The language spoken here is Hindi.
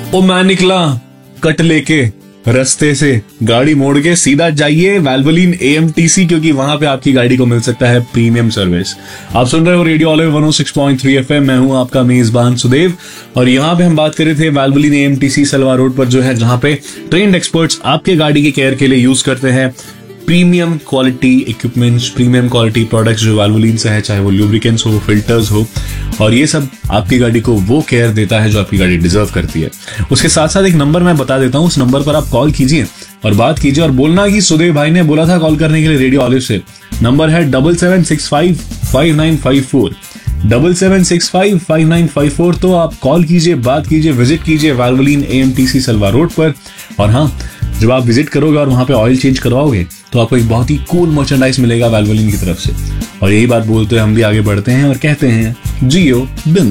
ओ मैं निकला कट लेके रास्ते से, गाड़ी मोड़ के सीधा जाइए वैल्वोलिन AMTC, क्योंकि वहां पे आपकी गाड़ी को मिल सकता है प्रीमियम सर्विस। आप सुन रहे हो रेडियो ऑलिव 106.3 FM। मैं हूं आपका मेजबान सुदेव, और यहाँ पे हम बात कर रहे थे वैल्वोलिन AMTC सलवार रोड पर जो है, जहां पे ट्रेंड एक्सपर्ट्स आपके गाड़ी की केयर के लिए यूज करते हैं premium quality equipments, premium quality products जो वैल्वोलिन से है, चाहे वो लुब्रिकेंट्स हो, फिल्टर्स हो, और ये सब आपकी गाड़ी को वो केयर देता है जो आपकी गाड़ी डिजर्व करती है। उसके साथ साथ एक नंबर मैं बता देता हूँ, उस नंबर पर आप कॉल कीजिए और बात कीजिए और बोलना कि सुदेव भाई ने बोला था कॉल करने के लिए रेडियो ऑलिव से। नंबर है 77655954 77655954। तो आप कॉल कीजिए, बात कीजिए, विजिट कीजिए वैल्वोलिन AMTC सलवार रोड पर। और हाँ, जब आप विजिट करोगे और वहां पे ऑयल चेंज करवाओगे तो आपको एक बहुत ही कूल मर्चेंडाइज मिलेगा वैल्वोलिन की तरफ से। और यही बात बोलते हुए हम भी आगे बढ़ते हैं और कहते हैं जियो बिंदास।